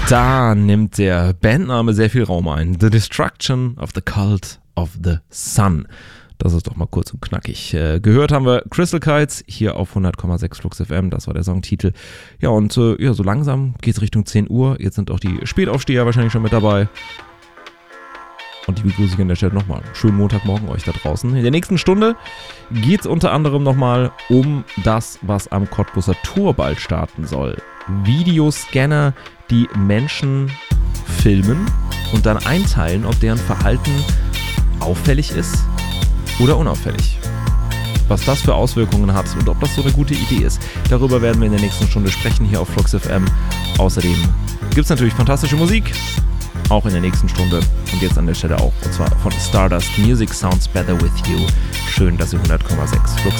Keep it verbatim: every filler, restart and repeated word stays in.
Da nimmt der Bandname sehr viel Raum ein. The Destruction of the Cult of the Sun. Das ist doch mal kurz und knackig. Äh, gehört haben wir Crystal Kites hier auf hundert Komma sechs Flux F M. Das war der Songtitel. Ja, und äh, ja, so langsam geht es Richtung zehn Uhr. Jetzt sind auch die Spätaufsteher wahrscheinlich schon mit dabei. Und die begrüße ich an der Stelle nochmal. Schönen Montagmorgen euch da draußen. In der nächsten Stunde geht es unter anderem nochmal um das, was am Cottbuser Tor bald starten soll. Videoscanner, die Menschen filmen und dann einteilen, ob deren Verhalten auffällig ist oder unauffällig. Was das für Auswirkungen hat und ob das so eine gute Idee ist, darüber werden wir in der nächsten Stunde sprechen hier auf Flux F M. Außerdem gibt es natürlich fantastische Musik, auch in der nächsten Stunde und jetzt an der Stelle auch, und zwar von Stardust. Music Sounds Better With You. Schön, dass ihr hundert Komma sechs Flux